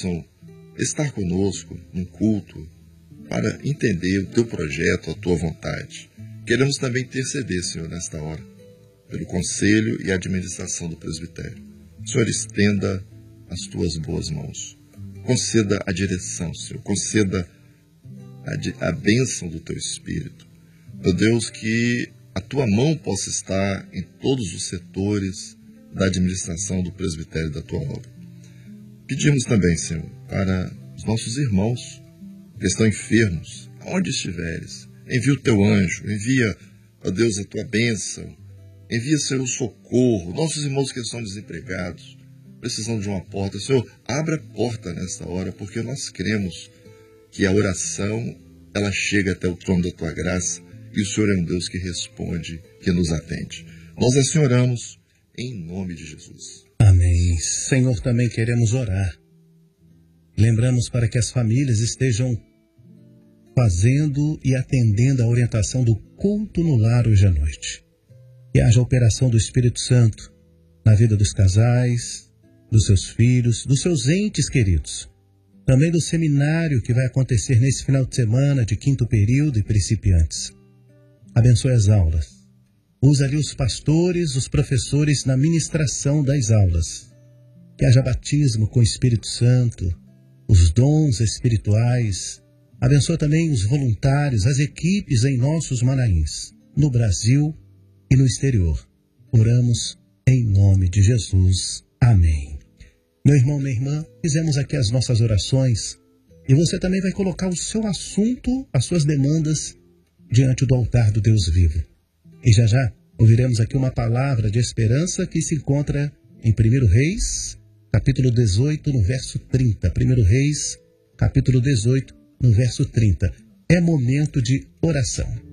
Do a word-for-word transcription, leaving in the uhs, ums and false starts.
possam estar conosco num culto para entender o teu projeto, a tua vontade. Queremos também interceder, Senhor, nesta hora, pelo conselho e administração do presbitério. Senhor, estenda as tuas boas mãos. Conceda a direção, Senhor. Conceda a, a bênção do teu Espírito. Meu Deus, que a tua mão possa estar em todos os setores da administração do presbitério da tua obra. Pedimos também, Senhor, para os nossos irmãos que estão enfermos, aonde estiveres, envia o teu anjo, envia, ó Deus, a tua bênção, envia, Senhor, o socorro, nossos irmãos que estão desempregados, precisando de uma porta. Senhor, abra a porta nesta hora, porque nós cremos que a oração, ela chega até o trono da tua graça, e o Senhor é um Deus que responde, que nos atende. Nós assim oramos em nome de Jesus. Amém. Senhor, também queremos orar. Lembramos para que as famílias estejam fazendo e atendendo a orientação do culto no lar hoje à noite. Que haja a operação do Espírito Santo na vida dos casais, dos seus filhos, dos seus entes queridos. Também do seminário que vai acontecer nesse final de semana de quinto período e principiantes. Abençoe as aulas. Usa ali os pastores, os professores na ministração das aulas. Que haja batismo com o Espírito Santo, os dons espirituais. Abençoa também os voluntários, as equipes em nossos Manaís, no Brasil e no exterior. Oramos em nome de Jesus. Amém. Meu irmão, minha irmã, fizemos aqui as nossas orações e você também vai colocar o seu assunto, as suas demandas diante do altar do Deus vivo. E já já ouviremos aqui uma palavra de esperança que se encontra em primeiro Reis, capítulo dezoito, no verso trinta. primeiro Reis, capítulo dezoito, no verso trinta. É momento de oração.